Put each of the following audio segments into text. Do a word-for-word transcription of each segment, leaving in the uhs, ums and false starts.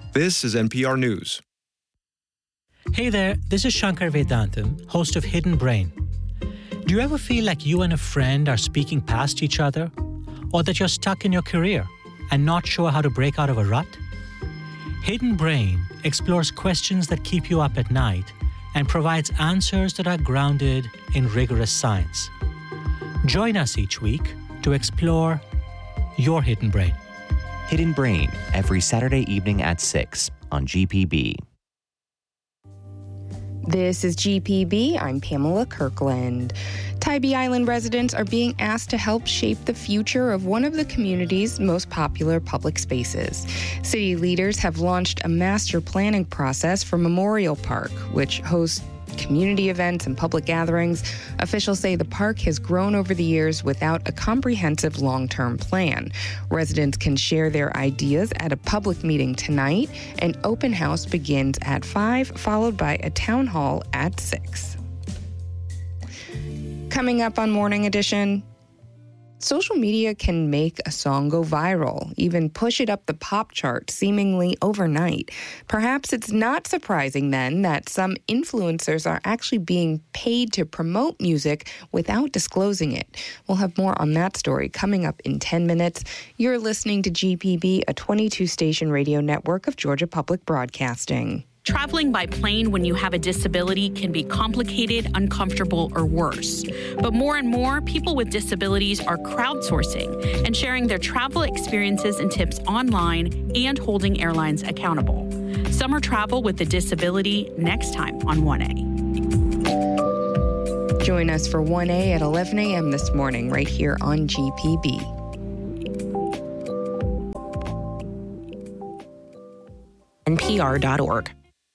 This is N P R News. Hey there, this is Shankar Vedantam, host of Hidden Brain. Do you ever feel like you and a friend are speaking past each other? Or that you're stuck in your career and not sure how to break out of a rut? Hidden Brain explores questions that keep you up at night and provides answers that are grounded in rigorous science. Join us each week to explore your hidden brain. Hidden Brain, every Saturday evening at six on G P B. This is G P B. I'm Pamela Kirkland. Tybee Island residents are being asked to help shape the future of one of the community's most popular public spaces. City leaders have launched a master planning process for Memorial Park, which hosts community events and public gatherings. Officials say the park has grown over the years without a comprehensive long-term plan. Residents can share their ideas at a public meeting tonight. An open house begins at five, followed by a town hall at six. Coming up on Morning Edition, social media can make a song go viral, even push it up the pop chart seemingly overnight. Perhaps it's not surprising then that some influencers are actually being paid to promote music without disclosing it. We'll have more on that story coming up in ten minutes. You're listening to G P B, a twenty-two station radio network of Georgia Public Broadcasting. Traveling by plane when you have a disability can be complicated, uncomfortable, or worse. But more and more, people with disabilities are crowdsourcing and sharing their travel experiences and tips online and holding airlines accountable. Summer travel with a disability next time on one A. Join us for one A at eleven a.m. this morning right here on G P B. N P R dot org.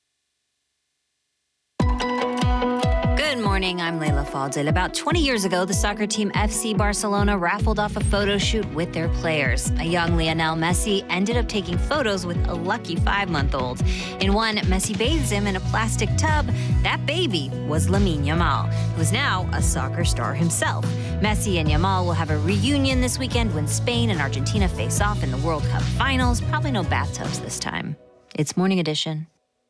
Good morning, I'm Layla Faldil. About twenty years ago, the soccer team F C Barcelona raffled off a photo shoot with their players. A young Lionel Messi ended up taking photos with a lucky five-month-old. In one, Messi bathes him in a plastic tub. That baby was Lamine Yamal, who is now a soccer star himself. Messi and Yamal will have a reunion this weekend when Spain and Argentina face off in the World Cup finals. Probably no bathtubs this time. It's Morning Edition.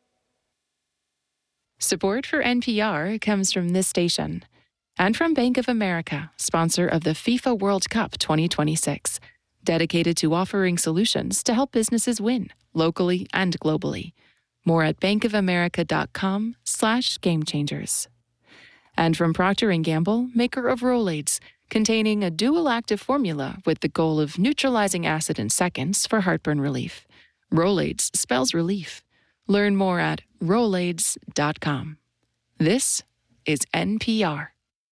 Support for N P R comes from this station and from Bank of America, sponsor of the FIFA World Cup twenty twenty-six, dedicated to offering solutions to help businesses win locally and globally. More at bankofamerica.com slash game changers. And from Procter and Gamble, maker of Rolaids, containing a dual active formula with the goal of neutralizing acid in seconds for heartburn relief. Rolaids spells relief. Learn more at rolaids dot com. This is N P R.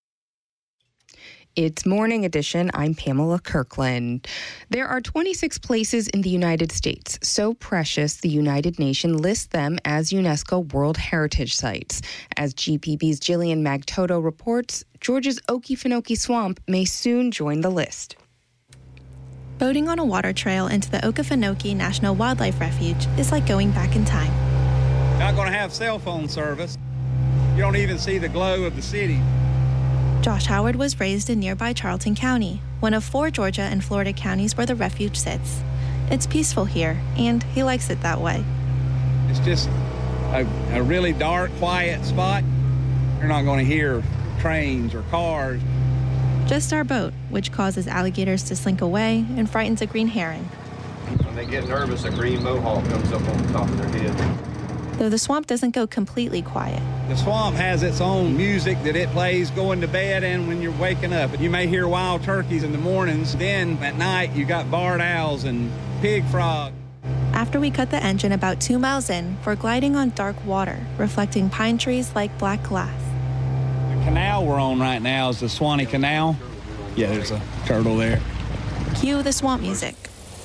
It's Morning Edition. I'm Pamela Kirkland. There are twenty-six places in the United States so precious the United Nations lists them as UNESCO World Heritage Sites. As G P B's Jillian Magtoto reports, Georgia's Okefenokee Swamp may soon join the list. Boating on a water trail into the Okefenokee National Wildlife Refuge is like going back in time. Not going to have cell phone service. You don't even see the glow of the city. Josh Howard was raised in nearby Charlton County, one of four Georgia and Florida counties where the refuge sits. It's peaceful here, and he likes it that way. It's just a, a really dark, quiet spot. You're not going to hear trains or cars. Just our boat, which causes alligators to slink away and frightens a green heron. When they get nervous, a green mohawk comes up on the top of their head. Though the swamp doesn't go completely quiet. The swamp has its own music that it plays going to bed and when you're waking up. You may hear wild turkeys in the mornings. Then at night, you got barred owls and pig frog. After we cut the engine about two miles in, we're gliding on dark water, reflecting pine trees like black glass. The canal we're on right now is the Swanee Canal. Yeah, there's a turtle there. Cue the swamp music.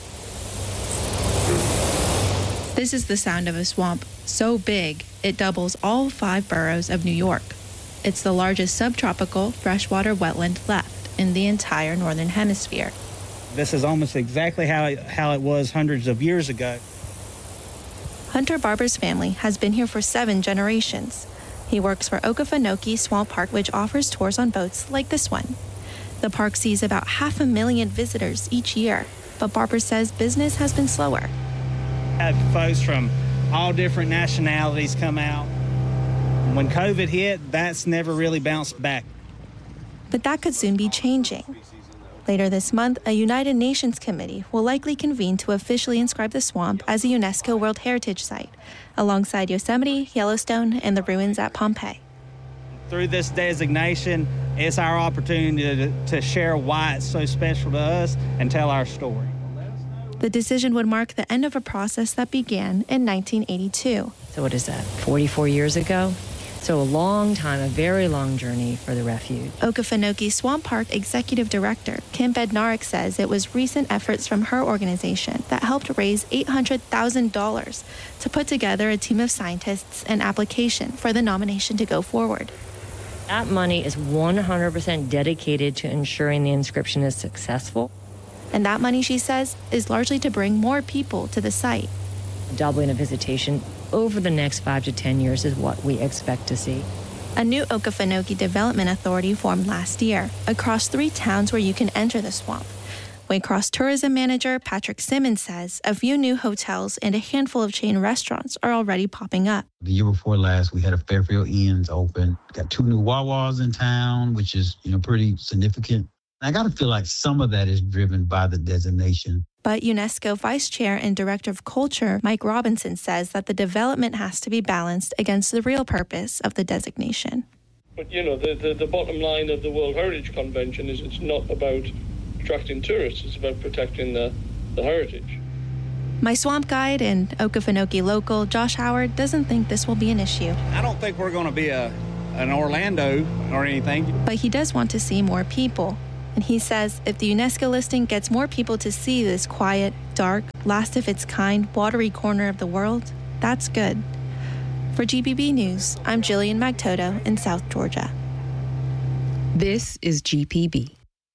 This is the sound of a swamp so big it doubles all five boroughs of New York. It's the largest subtropical freshwater wetland left in the entire northern hemisphere. This is almost exactly how it, how it was hundreds of years ago. Hunter Barber's family has been here for seven generations. He works for Okefenokee Swamp Park, which offers tours on boats like this one. The park sees about half a million visitors each year, but Barber says business has been slower. Had folks from all different nationalities come out. When COVID hit, that's never really bounced back. But that could soon be changing. Later this month, a United Nations committee will likely convene to officially inscribe the swamp as a UNESCO World Heritage Site, alongside Yosemite, Yellowstone, and the ruins at Pompeii. Through this designation, it's our opportunity to, to share why it's so special to us and tell our story. The decision would mark the end of a process that began in nineteen eighty-two. So what is that, forty-four years ago? So a long time, a very long journey for the refuge. Okefenokee Swamp Park Executive Director Kim Bednarik says it was recent efforts from her organization that helped raise eight hundred thousand dollars to put together a team of scientists and application for the nomination to go forward. That money is one hundred percent dedicated to ensuring the inscription is successful. And that money, she says, is largely to bring more people to the site. Doubling of visitation over the next five to ten years is what we expect to see. A new Okefenokee Development Authority formed last year across three towns where you can enter the swamp. Waycross tourism manager Patrick Simmons says a few new hotels and a handful of chain restaurants are already popping up. The year before last, we had a Fairfield Inns open. Got two new Wawas in town, which is, you know, pretty significant. I got to feel like some of that is driven by the designation. But UNESCO Vice Chair and Director of Culture Mike Robinson says that the development has to be balanced against the real purpose of the designation. But, you know, the, the, the bottom line of the World Heritage Convention is it's not about attracting tourists, it's about protecting the, the heritage. My swamp guide and Okefenokee local, Josh Howard, doesn't think this will be an issue. I don't think we're going to be a an Orlando or anything. But he does want to see more people. And he says if the UNESCO listing gets more people to see this quiet, dark, last of its kind, watery corner of the world, that's good. For G P B News, I'm Jillian Magtoto in South Georgia. This is G P B.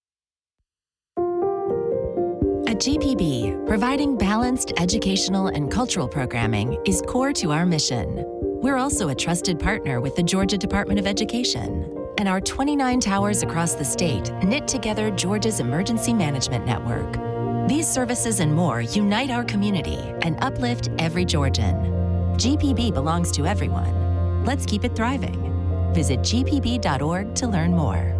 At G P B, providing balanced educational and cultural programming is core to our mission. We're also a trusted partner with the Georgia Department of Education. And our twenty-nine towers across the state knit together Georgia's emergency management network. These services and more unite our community and uplift every Georgian. G P B belongs to everyone. Let's keep it thriving. Visit g p b dot org to learn more.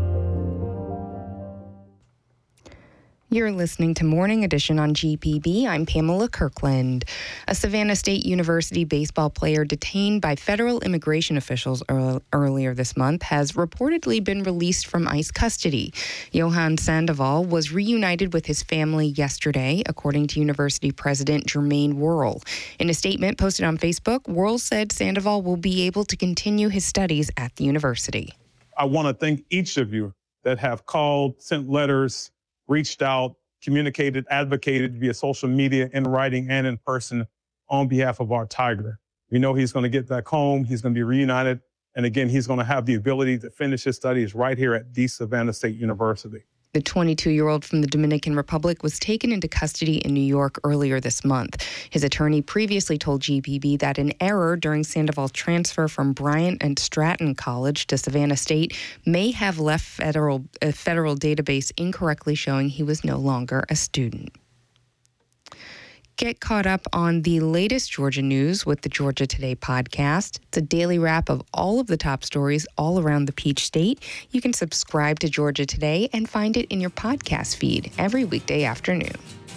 You're listening to Morning Edition on G P B. I'm Pamela Kirkland. A Savannah State University baseball player detained by federal immigration officials earl- earlier this month has reportedly been released from ICE custody. Johan Sandoval was reunited with his family yesterday, according to University President Jermaine Worrell. In a statement posted on Facebook, Worrell said Sandoval will be able to continue his studies at the university. I want to thank each of you that have called, sent letters, reached out, communicated, advocated via social media, in writing, and in person on behalf of our Tiger. We know he's going to get back home. He's going to be reunited. And again, he's going to have the ability to finish his studies right here at the Savannah State University. The twenty-two-year-old from the Dominican Republic was taken into custody in New York earlier this month. His attorney previously told G P B that an error during Sandoval's transfer from Bryant and Stratton College to Savannah State may have left federal a federal database incorrectly showing he was no longer a student. Get caught up on the latest Georgia news with the Georgia Today podcast. It's a daily wrap of all of the top stories all around the Peach State. You can subscribe to Georgia Today and find it in your podcast feed every weekday afternoon.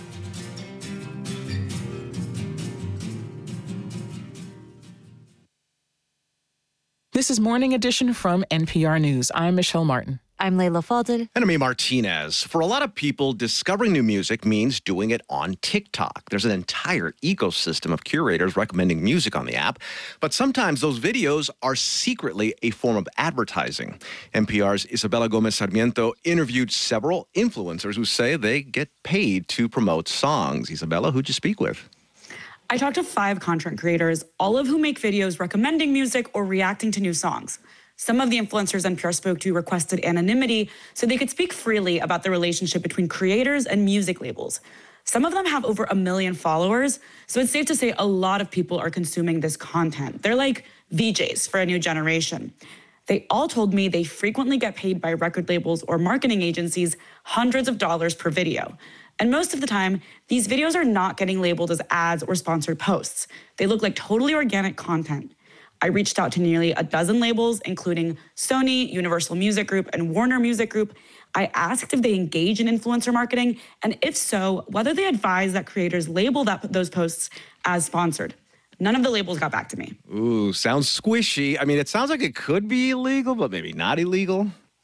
This is Morning Edition from N P R News. I'm Michelle Martin. I'm Layla Falded. And I'm Martinez. For a lot of people, discovering new music means doing it on TikTok. There's an entire ecosystem of curators recommending music on the app, but sometimes those videos are secretly a form of advertising. N P R's Isabella Gomez Sarmiento interviewed several influencers who say they get paid to promote songs. Isabella, who'd you speak with? I talked to five content creators, all of who make videos recommending music or reacting to new songs. Some of the influencers N P R spoke to requested anonymity so they could speak freely about the relationship between creators and music labels. Some of them have over a million followers, so it's safe to say a lot of people are consuming this content. They're like V Js for a new generation. They all told me they frequently get paid by record labels or marketing agencies hundreds of dollars per video. And most of the time, these videos are not getting labeled as ads or sponsored posts. They look like totally organic content. I reached out to nearly a dozen labels, including Sony, Universal Music Group, and Warner Music Group. I asked if they engage in influencer marketing, and if so, whether they advise that creators label that, those posts as sponsored. None of the labels got back to me. Ooh, sounds squishy. I mean, it sounds like it could be illegal, but maybe not illegal.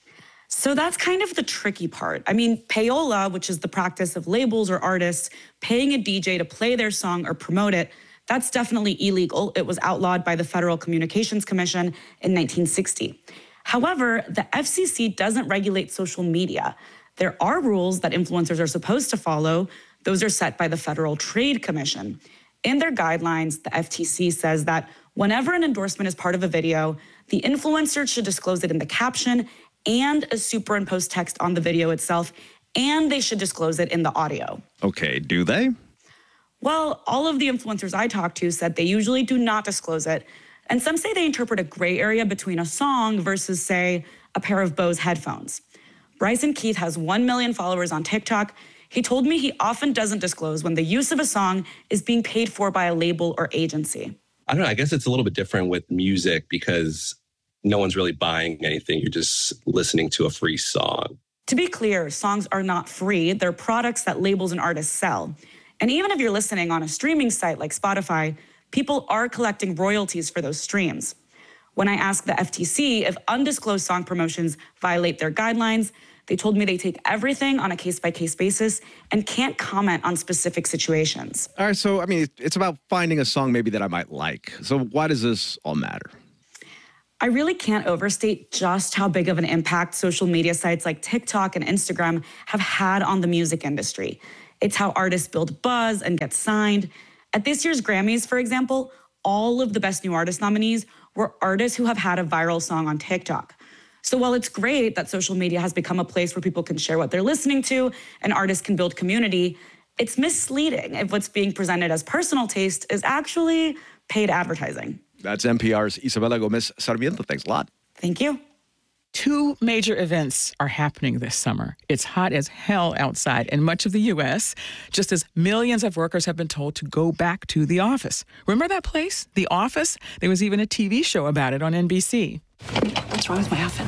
So that's kind of the tricky part. I mean, payola, which is the practice of labels or artists paying a D J to play their song or promote it, that's definitely illegal. It was outlawed by the Federal Communications Commission in nineteen sixty. However, the F C C doesn't regulate social media. There are rules that influencers are supposed to follow. Those are set by the Federal Trade Commission. In their guidelines, the F T C says that whenever an endorsement is part of a video, the influencer should disclose it in the caption and a superimposed text on the video itself, and they should disclose it in the audio. Okay, do they? Well, all of the influencers I talked to said they usually do not disclose it, and some say they interpret a gray area between a song versus, say, a pair of Bose headphones. Bryson Keith has one million followers on TikTok. He told me he often doesn't disclose when the use of a song is being paid for by a label or agency. I don't know, I guess it's a little bit different with music because no one's really buying anything. You're just listening to a free song. To be clear, songs are not free. They're products that labels and artists sell. And even if you're listening on a streaming site like Spotify, people are collecting royalties for those streams. When I asked the F T C if undisclosed song promotions violate their guidelines, they told me they take everything on a case-by-case basis and can't comment on specific situations. All right, so, I mean, it's about finding a song maybe that I might like. So why does this all matter? I really can't overstate just how big of an impact social media sites like TikTok and Instagram have had on the music industry. It's how artists build buzz and get signed. At this year's Grammys, for example, all of the Best New Artist nominees were artists who have had a viral song on TikTok. So while it's great that social media has become a place where people can share what they're listening to and artists can build community, it's misleading if what's being presented as personal taste is actually paid advertising. That's N P R's Isabella Gomez Sarmiento. Thanks a lot. Thank you. Two major events are happening this summer. It's hot as hell outside in much of the U S, just as millions of workers have been told to go back to the office. Remember that place, The Office? There was even a T V show about it on N B C. What's wrong with my outfit?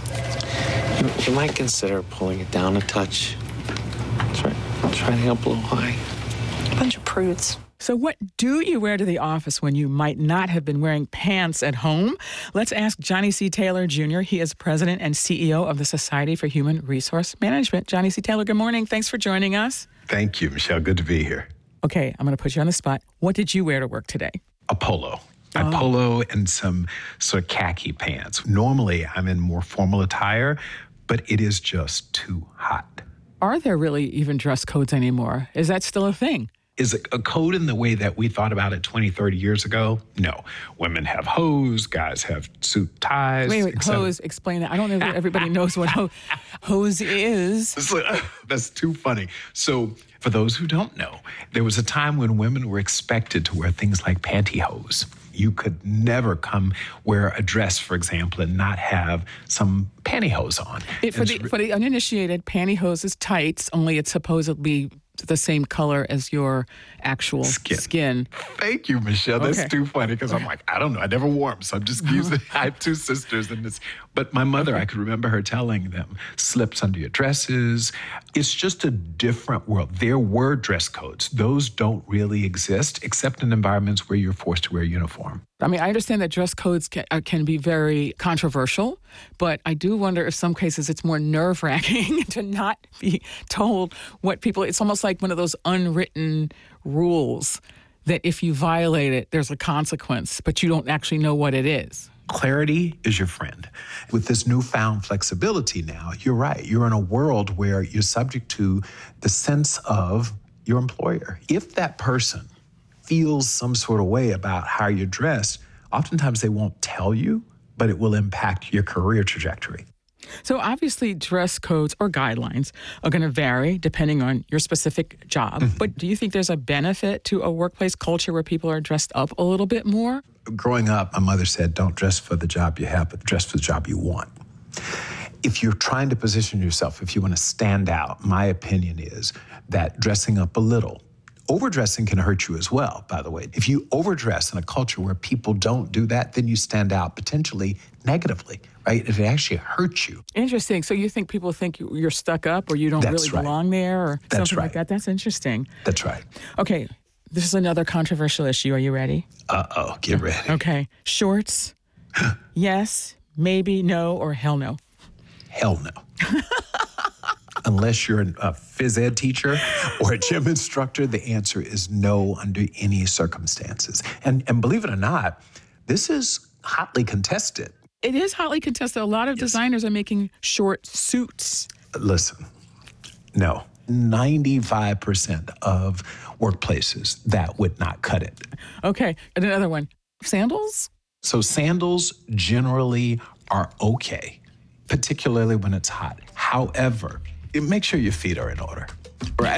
You, you might consider pulling it down a touch. Try, try to help a little high. A bunch of prudes. So what do you wear to the office when you might not have been wearing pants at home? Let's ask Johnny C. Taylor, Junior He is president and C E O of the Society for Human Resource Management. Johnny C. Taylor, good morning. Thanks for joining us. Thank you, Michelle. Good to be here. Okay, I'm going to put you on the spot. What did you wear to work today? A polo. A Oh. polo and some sort of khaki pants. Normally, I'm in more formal attire, but it is just too hot. Are there really even dress codes anymore? Is that still a thing? Is it a code in the way that we thought about it twenty, thirty years ago? No. Women have hose, guys have suit ties. Wait, wait, et cetera. hose, explain that. I don't know if everybody knows what ho- hose is. So, that's too funny. So for those who don't know, there was a time when women were expected to wear things like pantyhose. You could never come wear a dress, for example, and not have some pantyhose on. It, for, the, for the uninitiated, pantyhose is tights, only it's supposedly the same color as your actual skin. skin. Thank you, Michelle. That's Okay. too funny because I'm like, I don't know. I never wore them, so I'm just using. I have two sisters, and this. But my mother, I could remember her telling them, slips under your dresses. It's just a different world. There were dress codes. Those don't really exist, except in environments where you're forced to wear a uniform. I mean, I understand that dress codes can, uh, can be very controversial, but I do wonder if some cases it's more nerve-wracking to not be told what people, it's almost like one of those unwritten rules that if you violate it, there's a consequence, but you don't actually know what it is. Clarity is your friend. With this newfound flexibility now, you're right. You're in a world where you're subject to the sense of your employer. If that person feels some sort of way about how you're dressed, oftentimes they won't tell you, but it will impact your career trajectory. So obviously dress codes or guidelines are going to vary depending on your specific job. Mm-hmm. But do you think there's a benefit to a workplace culture where people are dressed up a little bit more? Growing up, my mother said, don't dress for the job you have, but dress for the job you want. if you're trying to position yourself, if you want to stand out, my opinion is that dressing up a little, overdressing can hurt you as well, by the way. If you overdress in a culture where people don't do that, then you stand out potentially negatively, right? If it actually hurts you. Interesting. So you think people think you're stuck up or you don't That's really right. belong there or That's something right. like that? That's interesting. That's right. Okay, this is another controversial issue. Are you ready? Uh-oh, get ready. Okay, shorts, yes, maybe, no, or hell no? Hell no. Unless you're a phys ed teacher or a gym instructor, the answer is no under any circumstances. And, and believe it or not, this is hotly contested. It is hotly contested. A lot of yes. designers are making short suits. Listen, no. ninety-five percent of workplaces, that would not cut it. Okay, and another one. Sandals? So sandals generally are okay, particularly when it's hot. However, make sure your feet are in order, right?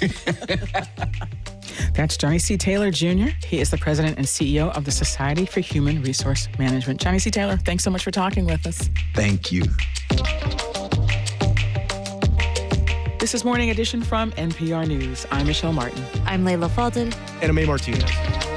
That's Johnny C. Taylor, Junior He is the president and C E O of the Society for Human Resource Management. Johnny C. Taylor, thanks so much for talking with us. Thank you. This is Morning Edition from N P R News. I'm Michelle Martin. I'm Layla Fadel. And I'm A. Martinez.